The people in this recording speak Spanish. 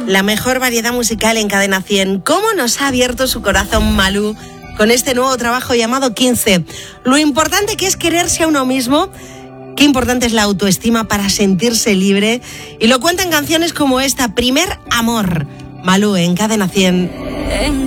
La mejor variedad musical en Cadena 100. ¿Cómo nos ha abierto su corazón Malú con este nuevo trabajo llamado 15? Lo importante que es quererse a uno mismo, qué importante es la autoestima para sentirse libre, y lo cuenta en canciones como esta, Primer Amor. Malú en Cadena 100.